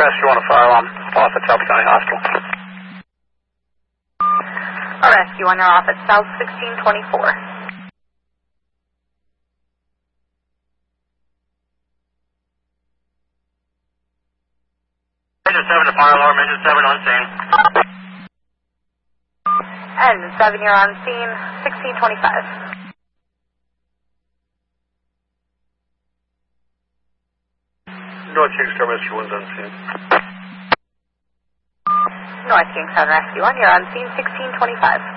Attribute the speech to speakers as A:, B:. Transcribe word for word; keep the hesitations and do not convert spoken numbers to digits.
A: Rescue one, a fire alarm off at South County Hospital.
B: A rescue one, you're off at South sixteen twenty-four.
A: Engine seven to fire alarm, engine seven on scene.
B: Engine seven, you're on scene, sixteen twenty-five.
A: North Kingston Rescue one's on scene.
B: North Kingston Rescue one, you're on scene, sixteen twenty-five.